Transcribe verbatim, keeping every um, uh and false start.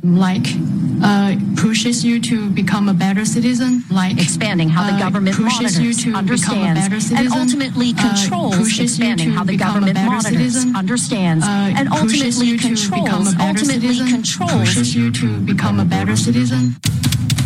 like uh, pushes you to become a better citizen, like expanding how the government uh, pushes monitors, you to understands, become a better citizen, and ultimately controls. Uh, pushes expanding you to how the become government a better monitors, citizen, understands, uh, and pushes ultimately you to become controls. a better Ultimately citizen, controls. pushes you to become a better citizen.